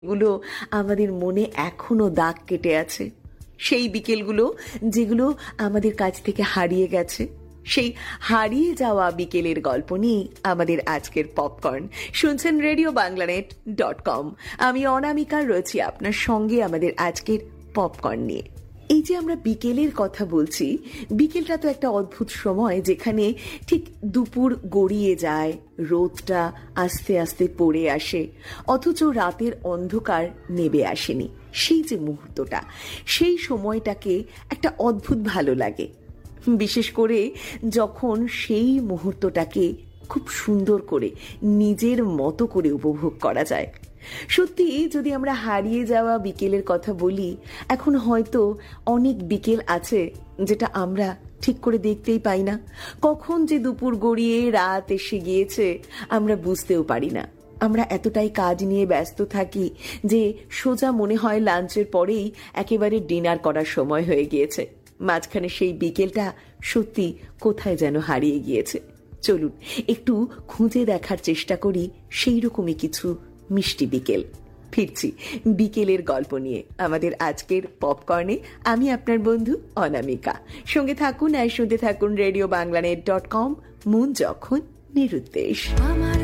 এগুলো আমাদের মনে এখনো দাগ কেটে আছে। সেই বিকেলগুলো যেগুলো আমাদের কাছ থেকে হারিয়ে গেছে, সেই হারিয়ে যাওয়া বিকেলের গল্প নিয়ে আমাদের আজকের পপকর্ন। শুনছেন RadioBanglanet.com। আমি অনামিকা রয়েছি আপনার সঙ্গে আমাদের আজকের পপকর্ন নিয়ে। এই যে আমরা বিকেলের কথা বলছি, বিকেলটা তো একটা অদ্ভুত সময় যেখানে ঠিক দুপুর গড়িয়ে যায়, রোদটা আস্তে আস্তে পড়ে আসে, অথচ রাতের অন্ধকার নেমে আসেনি। সেই যে মুহূর্তটা, সেই সময়টাকে একটা অদ্ভুত ভালো লাগে, বিশেষ করে যখন সেই মুহূর্তটাকে খুব সুন্দর করে নিজের মতো করে উপভোগ করা যায়। সত্যি যদি আমরা হারিয়ে যাওয়া বিকেলের কথা বলি, এখন হয়তো অনেক বিকেল আছে যেটা আমরা ঠিক করে দেখতেই পাই না। কখন যে দুপুর গড়িয়ে রাত এসে গিয়েছে আমরা বুঝতেও পারি না। আমরা এতটাই কাজ নিয়ে ব্যস্ত থাকি যে সোজা মনে হয় লাঞ্চের পরেই একেবারে ডিনার করার সময় হয়ে গিয়েছে। মাঝখানে সেই বিকেলটা সত্যি কোথায় যেন হারিয়ে গিয়েছে। চলুন একটু খুঁজে দেখার চেষ্টা করি সেই রকমই কিছু মিষ্টি বিকেল। ফিরছি বিকেলের গল্প নিয়ে আমাদের আজকের পপকর্নে। আমি আপনার বন্ধু অনামিকা। সঙ্গে থাকুন আর শুনতে থাকুন RadioBanglanet.com। মন যখন নিরুদ্দেশ।